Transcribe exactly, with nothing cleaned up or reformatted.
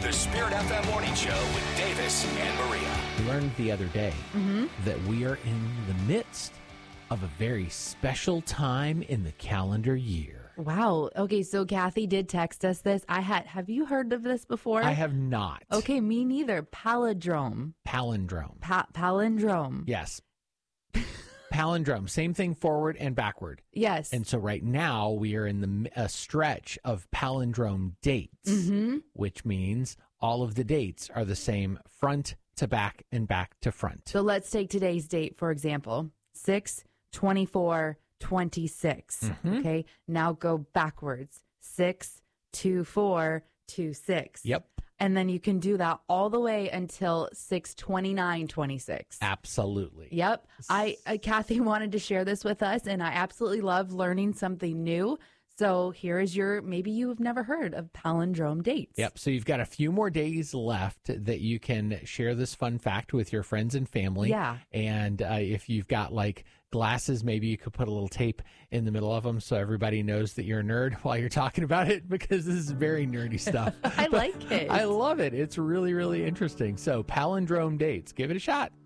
The Spirit F M Morning Show with Davis and Maria. We learned the other day Mm-hmm. that we are in the midst of a very special time in the calendar year. Wow. Okay, so Kathy did text us this. I had. Have you heard of this before? I have not. Okay, me neither. Palindrome. Palindrome. Pa- palindrome. Yes. Palindrome. Same thing forward and backward. Yes. And so right now we are in the a stretch of palindrome dates, Mm-hmm. which means all of the dates are the same front to back and back to front. So let's take today's date, for example, six twenty-four twenty-six. Mhm. Okay, now go backwards, six two four two six. Yep. And then you can do that all the way until six twenty-nine twenty-six. Absolutely. Yep. I uh, Kathy wanted to share this with us, and I absolutely love learning something new. So here is your, maybe you have never heard of palindrome dates. Yep. So you've got a few more days left that you can share this fun fact with your friends and family. Yeah. And uh, if you've got like glasses, maybe you could put a little tape in the middle of them so everybody knows that you're a nerd while you're talking about it, because this is very nerdy stuff. I like it. I love it. It's really, really interesting. So palindrome dates, give it a shot.